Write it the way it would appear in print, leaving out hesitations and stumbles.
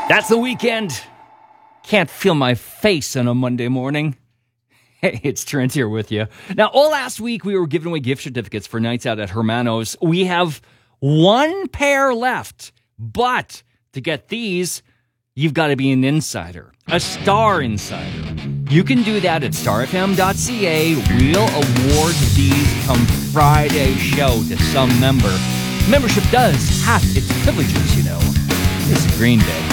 That's the weekend. Can't feel my face on a Monday morning. Hey, it's Trent here with you. Now, all last week we were giving away gift certificates for nights out at Hermanos. We have one pair left, but to get these, you've got to be an insider, a Star Insider. You can do that at starfm.ca. We'll award these come Friday's show to some member. Membership does have its privileges, you know. This is Green Day.